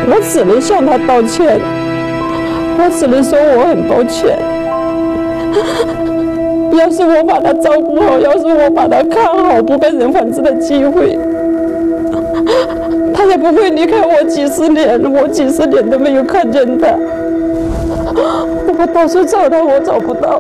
我只能向他道歉，我只能说我很抱歉。要是我把他照顾好，要是我把他看好，不被人反制的机会，他也不会离开我几十年，我几十年都没有看见他。我到处找他，我找不到。